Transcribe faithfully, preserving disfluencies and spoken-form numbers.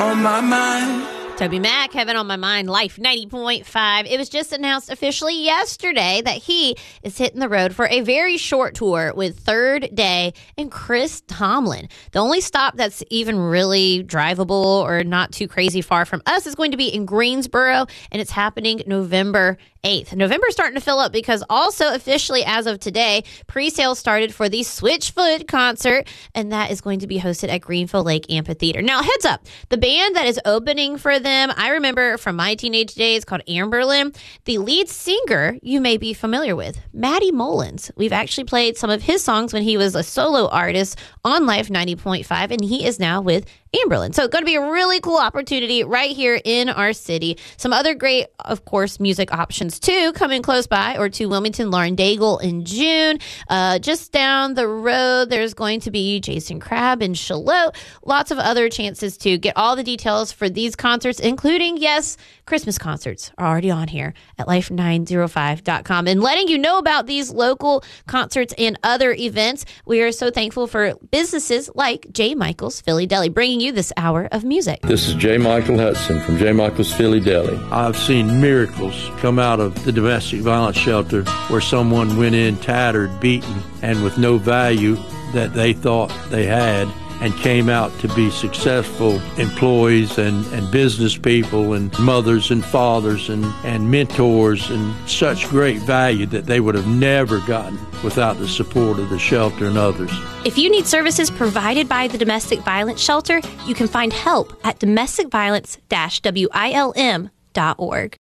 On my mind. Toby Mac, Heaven on My Mind, Life ninety point five. It was just announced officially yesterday that he is hitting the road for a very short tour with Third Day and Chris Tomlin. The only stop that's even really drivable or not too crazy far from us is going to be in Greensboro, and it's happening November eighth. November's starting to fill up because also officially as of today, pre-sales started for the Switchfoot concert, and that is going to be hosted at Greenfield Lake Amphitheater. Now, heads up, the band that is opening for them, I remember from my teenage days, called Amberlin. The lead singer you may be familiar with, Matty Mullins. We've actually played some of his songs when he was a solo artist on Life ninety point five, and he is now with Amberlin. So it's going to be a really cool opportunity right here in our city. Some other great, of course, music options too coming close by or to Wilmington, Lauren Daigle in June. Uh, just down the road, there's going to be Jason Crabb in Shallotte. Lots of other chances to get all the details for these concerts, including, yes, Christmas concerts are already on here at life nine oh five dot com. And letting you know about these local concerts and other events, we are so thankful for businesses like J. Michael's Philly Deli, bringing you this hour of music. This is J. Michael Hudson from J. Michael's Philly Deli. I've seen miracles come out of the domestic violence shelter where someone went in tattered, beaten, and with no value that they thought they had, and came out to be successful employees and, and business people and mothers and fathers and, and mentors and such great value that they would have never gotten without the support of the shelter and others. If you need services provided by the Domestic Violence Shelter, you can find help at domestic violence dash wilm dot org.